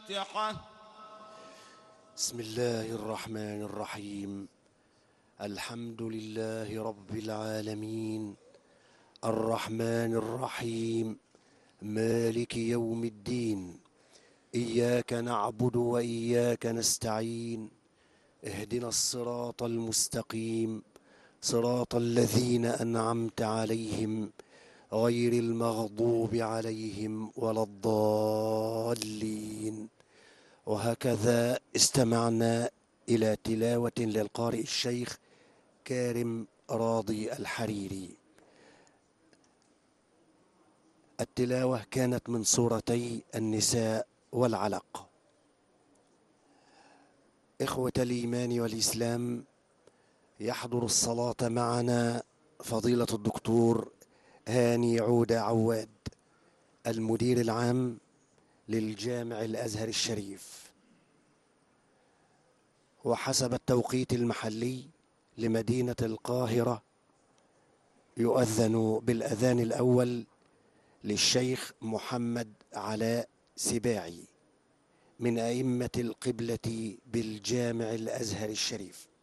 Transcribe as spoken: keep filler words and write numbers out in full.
الفاتحة. بسم الله الرحمن الرحيم. الحمد لله رب العالمين، الرحمن الرحيم، مالك يوم الدين. إياك نعبد وإياك نستعين. اهدنا الصراط المستقيم، صراط الذين أنعمت عليهم غير المغضوب عليهم ولا الضالين. وهكذا استمعنا إلى تلاوة للقارئ الشيخ كارم راضي الحريري. التلاوة كانت من سورتي النساء والعلق. إخوة الإيمان والإسلام، يحضر الصلاة معنا فضيلة الدكتور هاني عودة عواد، المدير العام للجامع الأزهر الشريف. وحسب التوقيت المحلي لمدينة القاهرة يؤذن بالأذان الأول للشيخ محمد علاء سباعي من أئمة القبلة بالجامع الأزهر الشريف.